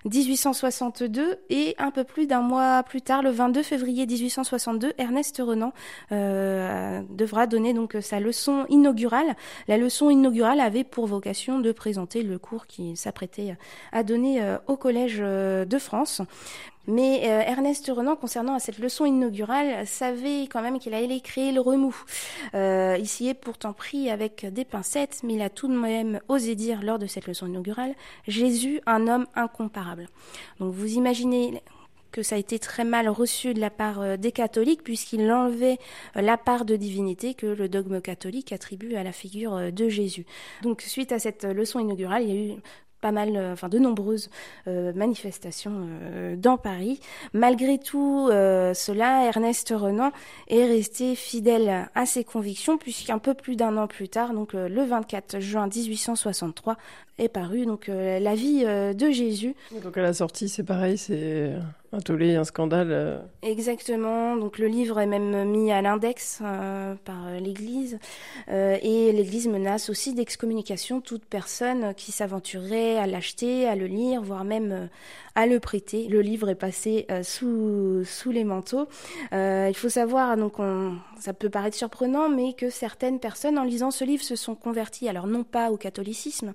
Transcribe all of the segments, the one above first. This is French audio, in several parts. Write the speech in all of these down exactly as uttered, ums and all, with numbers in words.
dix-huit cent soixante-deux et un peu plus d'un mois plus tard, le vingt-deux février mille huit cent soixante-deux, Ernest Renan euh, devra donner donc sa leçon inaugurale. La leçon inaugurale avait pour vocation de présenter le cours qu'il s'apprêtait à donner euh, au Collège euh, de France. Mais euh, Ernest Renan, concernant à cette leçon inaugurale, savait quand même qu'il allait créer le remous. Euh, il s'y est pourtant pris avec des pincettes, mais il a tout de même osé dire lors de cette leçon inaugurale « Jésus, un homme incomparable ». Donc vous imaginez que ça a été très mal reçu de la part des catholiques, puisqu'il enlevait la part de divinité que le dogme catholique attribue à la figure de Jésus. Donc suite à cette leçon inaugurale, il y a eu pas mal, euh, enfin de nombreuses euh, manifestations euh, dans Paris. Malgré tout euh, cela, Ernest Renan est resté fidèle à ses convictions, puisqu'un peu plus d'un an plus tard, donc euh, le vingt-quatre juin dix-huit cent soixante-trois, est paru donc euh, La vie euh, de Jésus. Donc à la sortie, c'est pareil, c'est un tollé, un scandale. Euh... Exactement. Donc le livre est même mis à l'index euh, par l'Église euh, et l'Église menace aussi d'excommunication toute personne qui s'aventurerait à l'acheter, à le lire, voire même euh, à le prêter. Le livre est passé euh, sous sous les manteaux. Euh, il faut savoir, donc on, ça peut paraître surprenant, mais que certaines personnes en lisant ce livre se sont converties. Alors non pas au catholicisme,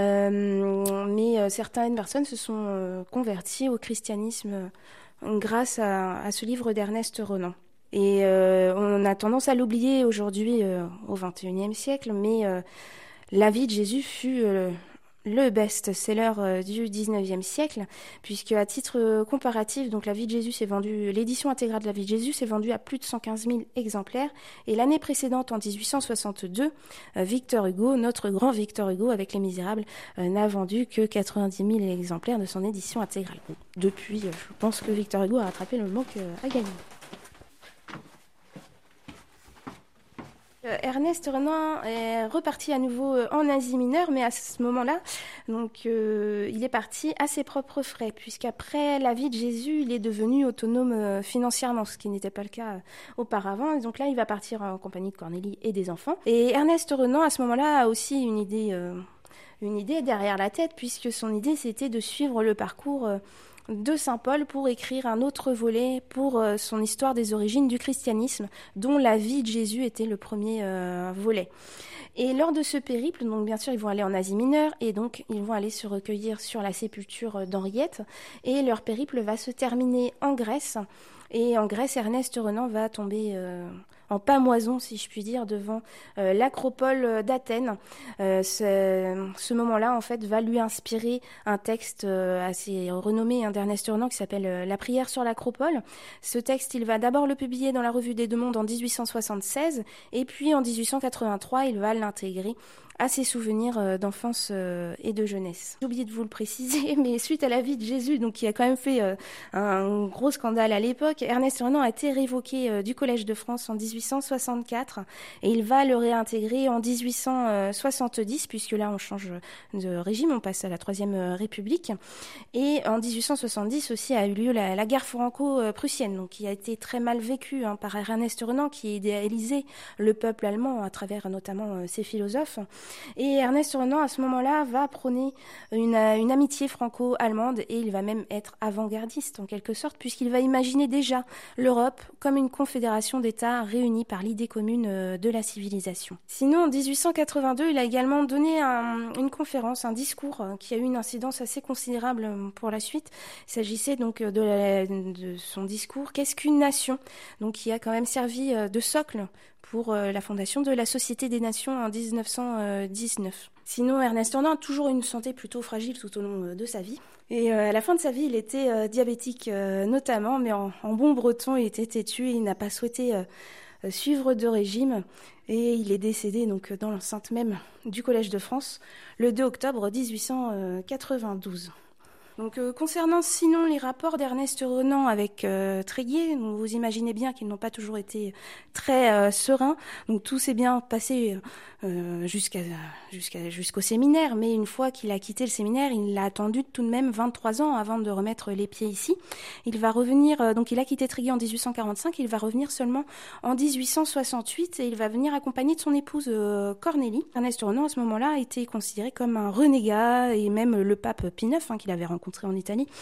euh, mais euh, certaines personnes se sont euh, converties au christianisme grâce à, à ce livre d'Ernest Renan. Et euh, on a tendance à l'oublier aujourd'hui euh, au vingt et unième siècle, mais euh, La vie de Jésus fut euh, le best-seller euh, du dix-neuvième siècle, puisque à titre euh, comparatif, donc La vie de Jésus s'est vendue, l'édition intégrale de La vie de Jésus s'est vendue à plus de cent quinze mille exemplaires, et l'année précédente, en dix-huit cent soixante-deux, euh, Victor Hugo, notre grand Victor Hugo avec Les Misérables, euh, n'a vendu que quatre-vingt-dix mille exemplaires de son édition intégrale. Depuis, euh, je pense que Victor Hugo a rattrapé le manque euh, à gagner. Ernest Renan est reparti à nouveau en Asie mineure, mais à ce moment-là, donc, euh, il est parti à ses propres frais, puisqu'après la vie de Jésus, il est devenu autonome euh, financièrement, ce qui n'était pas le cas euh, auparavant. Et donc là, il va partir en compagnie de Cornélie et des enfants. Et Ernest Renan, à ce moment-là, a aussi une idée, euh, une idée derrière la tête, puisque son idée, c'était de suivre le parcours euh, de Saint Paul pour écrire un autre volet pour euh, son histoire des origines du christianisme, dont la vie de Jésus était le premier euh, volet. Et lors de ce périple, donc bien sûr, ils vont aller en Asie mineure et donc ils vont aller se recueillir sur la sépulture d'Henriette. Et leur périple va se terminer en Grèce. Et en Grèce, Ernest Renan va tomber euh, en pamoison, si je puis dire, devant euh, l'acropole d'Athènes. Euh, ce, ce moment-là, en fait, va lui inspirer un texte euh, assez renommé hein, d'Ernest Renan qui s'appelle euh, La prière sur l'acropole. Ce texte, il va d'abord le publier dans la Revue des Deux Mondes en dix-huit cent soixante-seize et puis en dix-huit cent quatre-vingt-trois, il va l'intégrer à ses souvenirs d'enfance et de jeunesse. J'ai oublié de vous le préciser, mais suite à la vie de Jésus, donc qui a quand même fait un gros scandale à l'époque, Ernest Renan a été révoqué du Collège de France en dix-huit cent soixante-quatre et il va le réintégrer en dix-huit cent soixante-dix, puisque là on change de régime, on passe à la Troisième République. Et en dix-huit cent soixante-dix aussi a eu lieu la, la guerre franco-prussienne, donc qui a été très mal vécue hein, par Ernest Renan, qui idéalisait le peuple allemand à travers notamment ses philosophes. Et Ernest Renan, à ce moment-là, va prôner une, une amitié franco-allemande et il va même être avant-gardiste en quelque sorte, puisqu'il va imaginer déjà l'Europe comme une confédération d'États réunis par l'idée commune de la civilisation. Sinon, en dix-huit cent quatre-vingt-deux, il a également donné un, une conférence, un discours qui a eu une incidence assez considérable pour la suite. Il s'agissait donc de, la, de son discours « Qu'est-ce qu'une nation ?» donc qui a quand même servi de socle pour la fondation de la Société des Nations en dix-neuf cent dix-neuf. Sinon, Ernest Renan a toujours une santé plutôt fragile tout au long de sa vie. Et à la fin de sa vie, il était diabétique notamment, mais en, en bon breton, il était têtu et il n'a pas souhaité suivre de régime. Et il est décédé donc dans l'enceinte même du Collège de France le deux octobre dix-huit cent quatre-vingt-douze. Donc, euh, concernant sinon les rapports d'Ernest Renan avec euh, Tréguier, vous imaginez bien qu'ils n'ont pas toujours été très euh, sereins. Donc tout s'est bien passé euh, jusqu'à, jusqu'à, jusqu'au séminaire, mais une fois qu'il a quitté le séminaire, il a attendu tout de même vingt-trois ans avant de remettre les pieds ici. Il va revenir, euh, donc il a quitté Tréguier en dix-huit cent quarante-cinq, il va revenir seulement en dix-huit cent soixante-huit et il va venir accompagné de son épouse euh, Cornélie. Ernest Renan à ce moment-là a été considéré comme un renégat et même le pape Pie neuf hein, qu'il avait rencontré rencontré en Italie.